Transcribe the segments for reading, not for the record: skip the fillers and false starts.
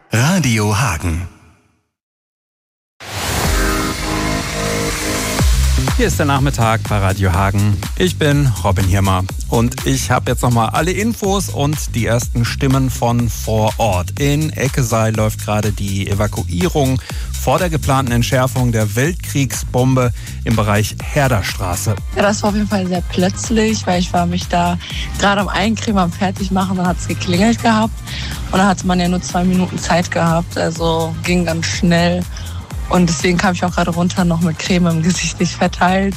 Radio Hagen. Hier ist der Nachmittag bei Radio Hagen. Ich bin Robin Hirmer und ich habe jetzt nochmal alle Infos und die ersten Stimmen von vor Ort. In Eckeseil läuft gerade die Evakuierung vor der geplanten Entschärfung der Weltkriegsbombe im Bereich Herderstraße. Ja, das war auf jeden Fall sehr plötzlich, weil ich war mich da gerade am Eincremen, am Fertigmachen, dann hat es geklingelt gehabt und dann hatte man ja nur 2 Minuten Zeit gehabt, also ging ganz schnell. Und deswegen kam ich auch gerade runter, noch mit Creme im Gesicht nicht verteilt.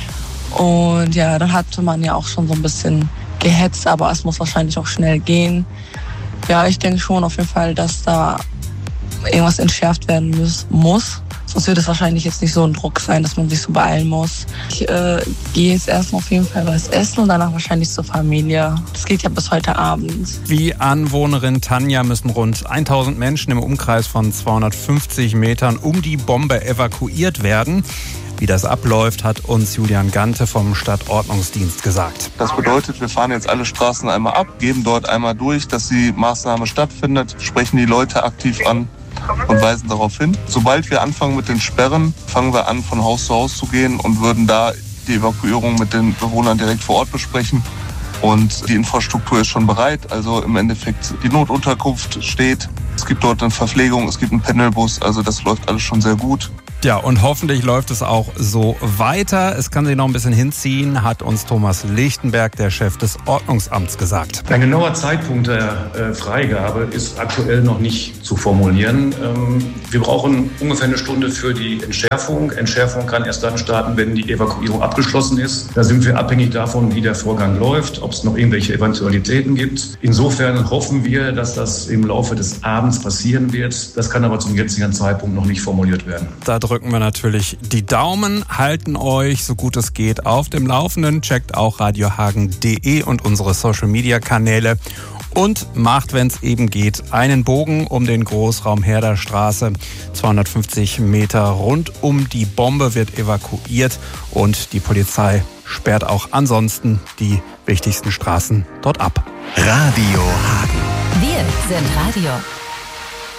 Und ja, dann hatte man ja auch schon so ein bisschen gehetzt, aber es muss wahrscheinlich auch schnell gehen. Ja, ich denke schon auf jeden Fall, dass da irgendwas entschärft werden muss. Sonst wird es wahrscheinlich jetzt nicht so ein Druck sein, dass man sich so beeilen muss. Ich gehe jetzt erstmal auf jeden Fall was essen und danach wahrscheinlich zur Familie. Das geht ja bis heute Abend. Wie Anwohnerin Tanja müssen rund 1000 Menschen im Umkreis von 250 Metern um die Bombe evakuiert werden. Wie das abläuft, hat uns Julian Gante vom Stadtordnungsdienst gesagt. Das bedeutet, wir fahren jetzt alle Straßen einmal ab, geben dort einmal durch, dass die Maßnahme stattfindet, sprechen die Leute aktiv an und weisen darauf hin. Sobald wir anfangen mit den Sperren, fangen wir an, von Haus zu Haus zu gehen und würden da die Evakuierung mit den Bewohnern direkt vor Ort besprechen. Und die Infrastruktur ist schon bereit. Also im Endeffekt, die Notunterkunft steht. Es gibt dort eine Verpflegung, es gibt einen Pendelbus. Also das läuft alles schon sehr gut. Ja, und hoffentlich läuft es auch so weiter. Es kann sich noch ein bisschen hinziehen, hat uns Thomas Lichtenberg, der Chef des Ordnungsamts, gesagt. Ein genauer Zeitpunkt der Freigabe ist aktuell noch nicht zu formulieren. Wir brauchen ungefähr eine Stunde für die Entschärfung. Entschärfung kann erst dann starten, wenn die Evakuierung abgeschlossen ist. Da sind wir abhängig davon, wie der Vorgang läuft, ob es noch irgendwelche Eventualitäten gibt. Insofern hoffen wir, dass das im Laufe des Abends passieren wird. Das kann aber zum jetzigen Zeitpunkt noch nicht formuliert werden. Da drücken wir natürlich die Daumen, halten euch so gut es geht auf dem Laufenden, checkt auch radiohagen.de und unsere Social-Media-Kanäle und macht, wenn es eben geht, einen Bogen um den Großraum Herderstraße. 250 Meter rund um die Bombe wird evakuiert und die Polizei sperrt auch ansonsten die wichtigsten Straßen dort ab. Radio Hagen. Wir sind Radio.